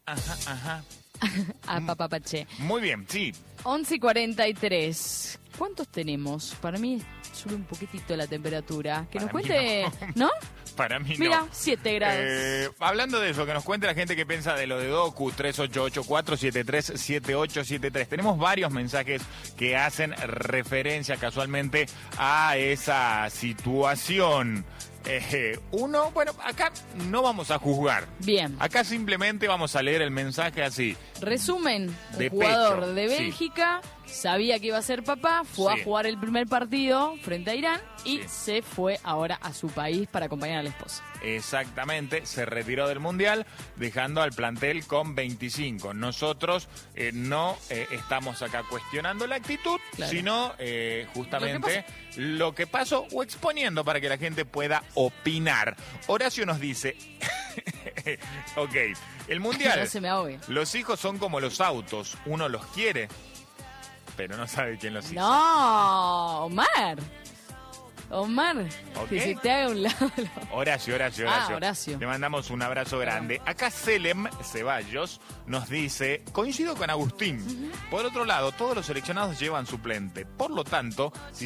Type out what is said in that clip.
Ajá. A Papapache. Muy bien, sí. 11:43. ¿Cuántos tenemos? Para mí sube un poquitito la temperatura. Que nos Para mí cuente, ¿no? Para mí Mira, no. 7 grados. Hablando de eso, que nos cuente la gente que piensa de lo de Doku, 3884737873. Tenemos varios mensajes que hacen referencia casualmente a esa situación. Uno, bueno, acá no vamos a juzgar. Bien. Acá simplemente vamos a leer el mensaje así. Resumen, De un jugador pecho, de sí. Bélgica sabía que iba a ser papá, fue Sí. a jugar el primer partido frente a Irán y Sí. se fue ahora a su país para acompañar a la esposa. Exactamente, se retiró del Mundial, dejando al plantel con 25. Nosotros no estamos acá cuestionando la actitud, Claro. sino justamente lo que pasó o exponiendo para que la gente pueda opinar. Horacio nos dice, ok, el Mundial, No se me ahogue. los hijos son como los autos, uno los quiere, pero no sabe quién los hizo. No, Omar, Ok. que se te haga un lado. Horacio. Horacio. Le mandamos un abrazo grande. Acá Selem Ceballos nos dice, coincido con Agustín. Por otro lado, todos los seleccionados llevan suplente. Por lo tanto, si